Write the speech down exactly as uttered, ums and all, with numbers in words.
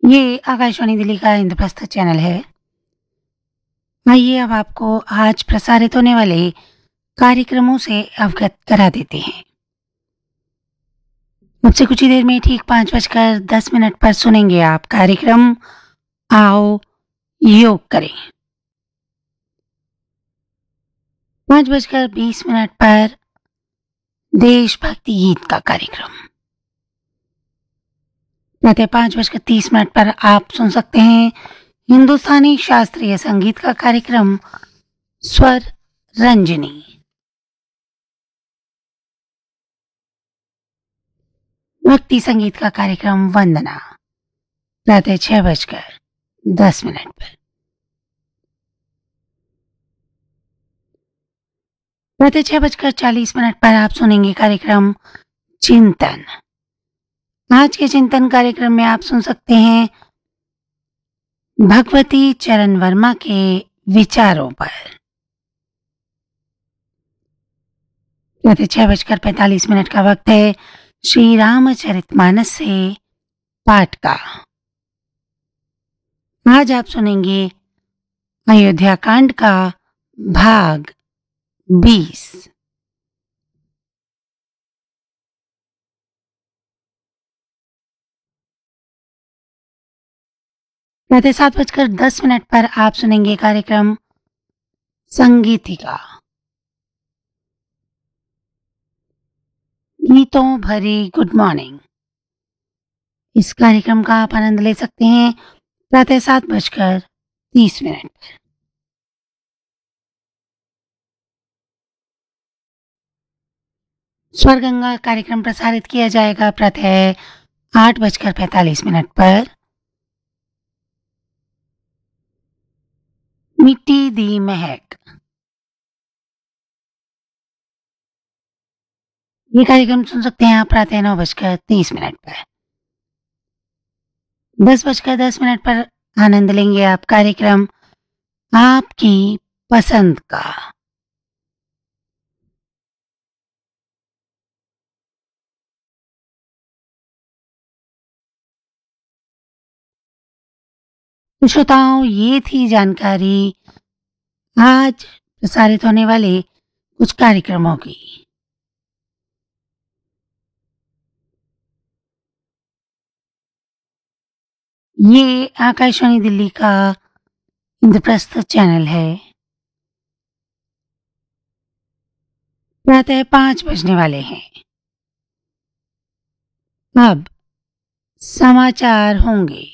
ये आकाशवाणी दिल्ली का इंद्रप्रस्थ चैनल है। आइए अब आपको आज प्रसारित होने वाले कार्यक्रमों से अवगत करा देते हैं। अब से कुछ ही देर में ठीक पाँच बजकर दस मिनट पर सुनेंगे आप कार्यक्रम आओ योग करें। पाँच बजकर बीस मिनट पर देशभक्ति गीत का कार्यक्रम। प्रातः पाँच बजकर तीस मिनट पर आप सुन सकते हैं हिंदुस्तानी शास्त्रीय संगीत का कार्यक्रम स्वर रंजनी। भक्ति संगीत का कार्यक्रम वंदना प्रातः छह बजकर दस मिनट पर। प्रातः छह बजकर चालीस मिनट पर आप सुनेंगे कार्यक्रम चिंतन। आज के चिंतन कार्यक्रम में आप सुन सकते हैं भगवती चरण वर्मा के विचारों पर। प्रातः छह बजकर पैंतालीस मिनट का वक्त है श्री रामचरितमानस से पाठ का। आज आप सुनेंगे अयोध्या कांड का भाग बीस। प्रातः सात बजकर दस मिनट पर आप सुनेंगे कार्यक्रम संगीतिका। गीतों भरी गुड मॉर्निंग। इस कार्यक्रम का आप आनंद ले सकते हैं प्रातः सात बजकर तीस मिनट पर। स्वर गंगा कार्यक्रम प्रसारित किया जाएगा प्रातः आठ बजकर पैंतालीस मिनट पर। मिट्टी दी महक, ये कार्यक्रम सुन सकते हैं आप प्रातः नौ बजकर तीस मिनट पर। दस बजकर दस मिनट पर आनंद लेंगे आप कार्यक्रम आपकी पसंद का। तो श्रोताओं, ये थी जानकारी आज प्रसारित होने वाले कुछ कार्यक्रमों की। ये आकाशवाणी दिल्ली का इंद्रप्रस्थ चैनल है। प्रातः पांच बजने वाले हैं। अब समाचार होंगे।